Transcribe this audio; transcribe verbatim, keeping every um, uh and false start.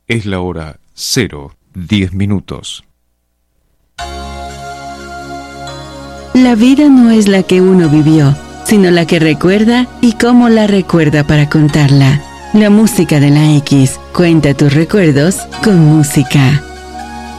Es la hora cero, diez minutos. La vida no es la que uno vivió, sino la que recuerda y cómo la recuerda para contarla. La música de la X. Cuenta tus recuerdos con música.